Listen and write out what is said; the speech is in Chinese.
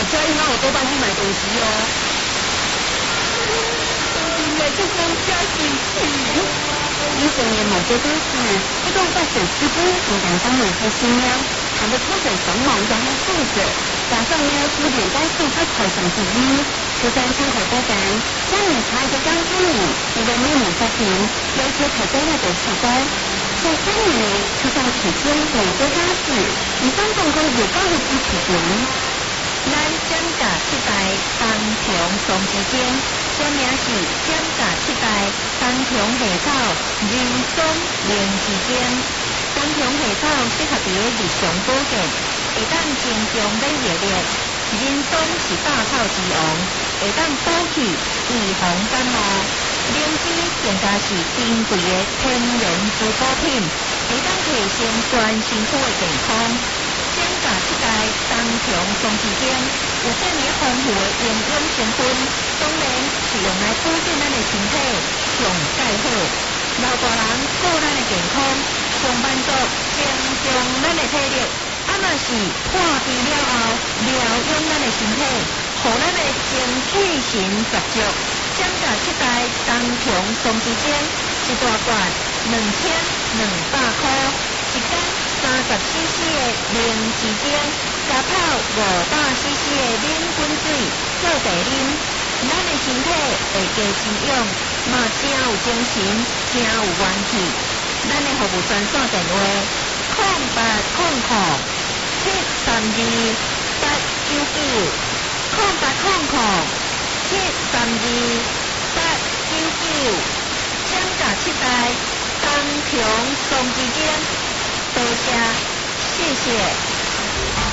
车以后有多帮你买东西哦。每个公家进去。医生也某些都是这种在水师部情感上面太新了，看得出在双毛让他负责，加上呢有点在数他考上之一，就在窗口不干，下面插一个钢筋里，一个秘密法庭，要求才在那个时代，在3年内出上起先每个家事，以上总共有高的支持权。 咱蒋家7代东平双之间，全名是蒋家7代东平下口人松灵之间。东平下口适合伫日常保健，会当增强免疫力。人松是大草之王，会当补气预防感冒。灵芝更加是珍贵的天然滋补品，会当提升全身躯的健康。蒋家7代东平双之间有这么丰富的营养成分，当然是用来保健咱的身体上介好。老大人顾咱的健康，上班族增强咱的体力，嘛是破病了后疗养咱的身体，互咱的精气神十足。蒋家7代东平双之间一大罐2200块，一天30cc 的灵芝精，加泡500cc 的冷滚水做茶啉，咱的身体会加滋养，嘛真有精神，真有元气。咱的服务专线电话0800-732-899，0800-732-899，蒋家7代东平双之间，多谢，谢谢。